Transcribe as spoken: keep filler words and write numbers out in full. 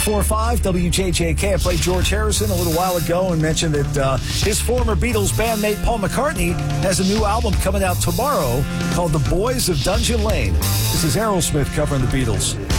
four five W J J K. I played George Harrison a little while ago and mentioned that uh, his former Beatles bandmate Paul McCartney has a new album coming out tomorrow called The Boys of Dungeon Lane. This is Aerosmith covering the Beatles.